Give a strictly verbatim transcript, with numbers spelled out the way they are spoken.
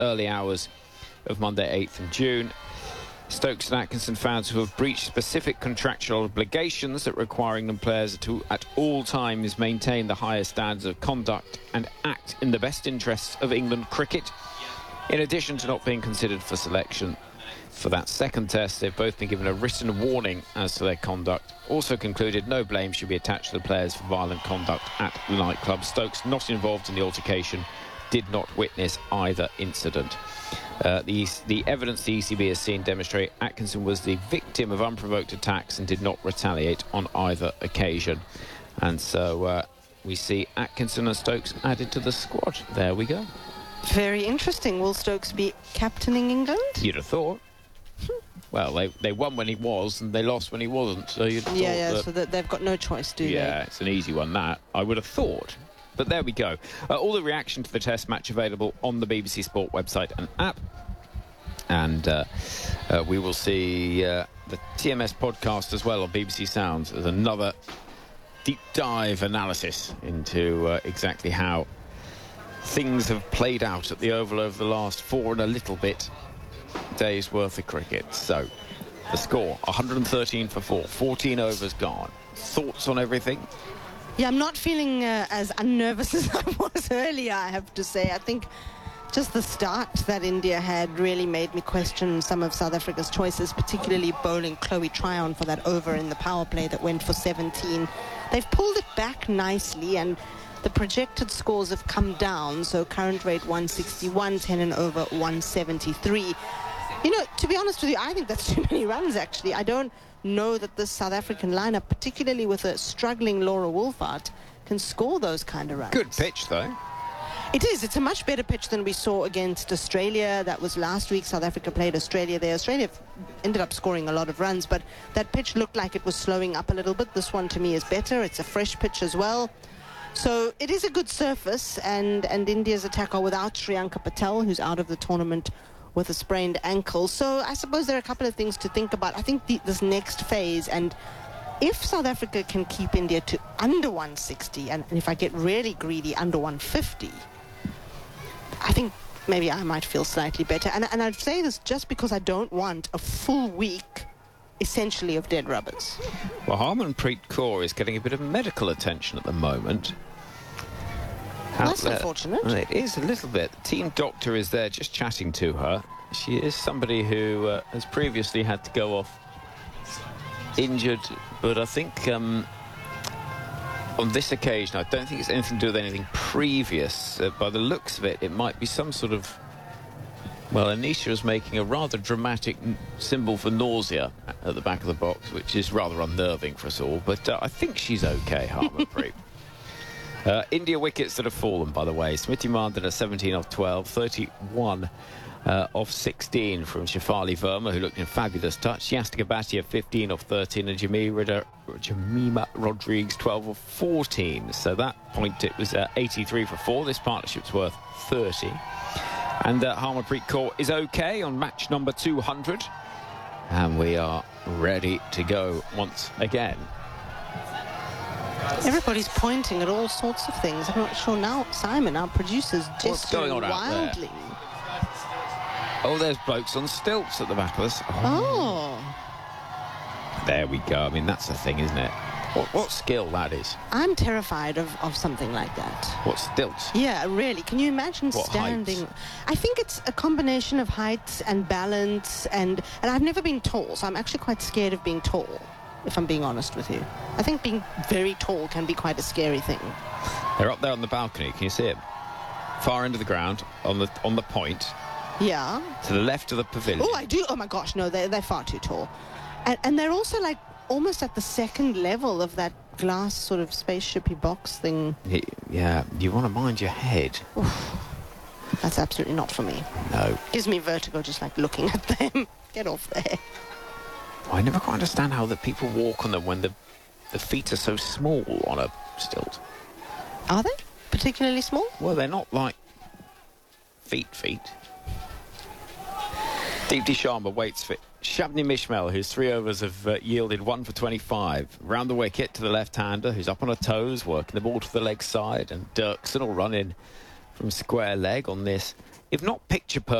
early hours of Monday, eighth of June. Stokes and Atkinson fans who have breached specific contractual obligations that require England players to, at all times, maintain the highest standards of conduct and act in the best interests of England cricket. In addition to not being considered for selection for that second test, they've both been given a written warning as to their conduct. Also concluded no blame should be attached to the players for violent conduct at the nightclub. Stokes, not involved in the altercation, did not witness either incident. Uh, the, the evidence the E C B has seen demonstrate Atkinson was the victim of unprovoked attacks and did not retaliate on either occasion. And so uh, we see Atkinson and Stokes added to the squad. There we go. Very interesting. Will Stokes be captaining England? You'd have thought. Well, they, they won when he was and they lost when he wasn't. So you'd have Yeah, thought yeah, that, so that they've got no choice, do yeah, they? it's an easy one, that. I would have thought. But there we go. Uh, all the reaction to the test match available on the B B C Sport website and app. And uh, uh, we will see uh, the T M S podcast as well on B B C Sounds as another deep dive analysis into uh, exactly how things have played out at the Oval over the last four and a little bit days worth of cricket. So the score, one hundred thirteen for four, fourteen overs gone. Thoughts on everything? Yeah, I'm not feeling uh, as unnervous as I was earlier, I have to say. I think just the start that India had really made me question some of South Africa's choices, particularly bowling Chloe Tryon for that over in the power play that went for seventeen. They've pulled it back nicely, and the projected scores have come down, so current rate one sixty-one, ten and over one seventy-three. You know, to be honest with you, I think that's too many runs, actually. I don't know that this South African lineup, particularly with a struggling Laura Wolfart, can score those kind of runs. Good pitch, though. It is. It's a much better pitch than we saw against Australia. That was last week. South Africa played Australia there. Australia ended up scoring a lot of runs, but that pitch looked like it was slowing up a little bit. This one, to me, is better. It's a fresh pitch as well. So it is a good surface, and, and India's attack are without Sriyanka Patel, who's out of the tournament with a sprained ankle. So I suppose there are a couple of things to think about. I think the, this next phase, and if South Africa can keep India to under one sixty, and, and if I get really greedy, under one fifty, I think maybe I might feel slightly better. And, and I'd say this just because I don't want a full week, essentially, of dead rubbers. Well, Harmanpreet Kaur is getting a bit of medical attention at the moment. That's unfortunate. Well, it is a little bit. The team doctor is there just chatting to her. She is somebody who uh, has previously had to go off injured, but I think um, on this occasion, I don't think it's anything to do with anything previous. Uh, by the looks of it, it might be some sort of... Well, Anisha is making a rather dramatic n- symbol for nausea at the back of the box, which is rather unnerving for us all, but uh, I think she's okay, Harmanpreet. Uh, India wickets that have fallen, by the way. Smriti Mandana, seventeen off twelve, thirty-one uh, off sixteen from Shefali Verma, who looked in fabulous touch. Yastika Bhatia, fifteen off thirteen, and Jamira, Jamima Rodriguez, twelve off fourteen. So that point, it was uh, eighty-three for four. This partnership's worth thirty. And uh, Harmanpreet Kaur is okay on match number two hundred. And we are ready to go once again. Everybody's pointing at all sorts of things. I'm not sure now. Simon, our producer's gesturing wildly. Oh, there's blokes on stilts at the back of us. Oh. oh. There we go. I mean, that's the thing, isn't it? What, what skill that is. I'm terrified of, of something like that. What, stilts? Yeah, really. Can you imagine what, standing? Heights? I think it's a combination of height and balance, and, and I've never been tall, so I'm actually quite scared of being tall, if I'm being honest with you. I think being very tall can be quite a scary thing. They're up there on the balcony. Can you see it? Far end of the ground, on the on the point. Yeah. To the left of the pavilion. Oh, I do. Oh, my gosh, no, they're, they're far too tall. And, and they're also, like, almost at the second level of that glass sort of spaceshipy box thing. Yeah, you want to mind your head. Oof. That's absolutely not for me. No. Gives me vertigo just, like, looking at them. Get off there. I never quite understand how that people walk on them when the the feet are so small on a stilt. Are they particularly small? Well, they're not like feet feet. Deepti Sharma waits for Shabni Mishmel, whose three overs have uh, yielded one for twenty-five. Round the wicket to the left-hander, who's up on her toes, working the ball to the leg side, and Dirksen will run in from square leg on this if not picture perfect,